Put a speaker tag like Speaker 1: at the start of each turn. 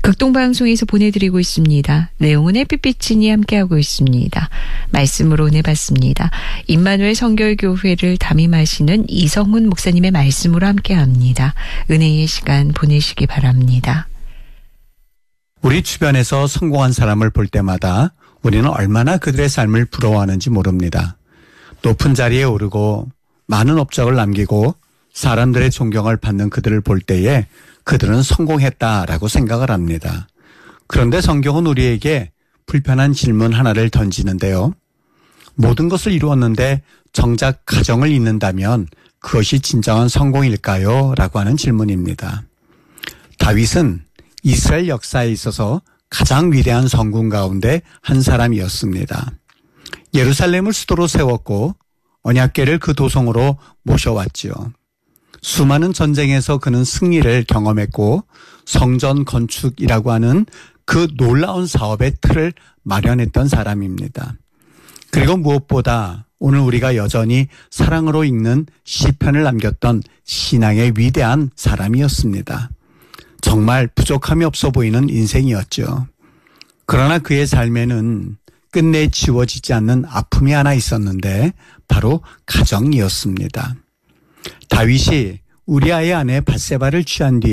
Speaker 1: 극동방송에서 보내드리고 있습니다. 내용은 햇빛비치니 함께하고 있습니다. 말씀으로 내봤습니다. 임마누엘 성결교회를 담임하시는 이성훈 목사님의 말씀으로 함께합니다. 은혜의 시간 보내시기 바랍니다.
Speaker 2: 우리 주변에서 성공한 사람을 볼 때마다 우리는 얼마나 그들의 삶을 부러워하는지 모릅니다. 높은 자리에 오르고 많은 업적을 남기고 사람들의 존경을 받는 그들을 볼 때에 그들은 성공했다라고 생각을 합니다. 그런데 성경은 우리에게 불편한 질문 하나를 던지는데요. 모든 것을 이루었는데 정작 가정을 잇는다면 그것이 진정한 성공일까요? 라고 하는 질문입니다. 다윗은 이스라엘 역사에 있어서 가장 위대한 성군 가운데 한 사람이었습니다. 예루살렘을 수도로 세웠고 언약궤를 그 도성으로 모셔왔지요. 수많은 전쟁에서 그는 승리를 경험했고 성전 건축이라고 하는 그 놀라운 사업의 틀을 마련했던 사람입니다. 그리고 무엇보다 오늘 우리가 여전히 사랑으로 읽는 시편을 남겼던 신앙의 위대한 사람이었습니다. 정말 부족함이 없어 보이는 인생이었죠. 그러나 그의 삶에는 끝내 지워지지 않는 아픔이 하나 있었는데 바로 가정이었습니다. 다윗이 우리아의 아내 밧세바를 취한 뒤에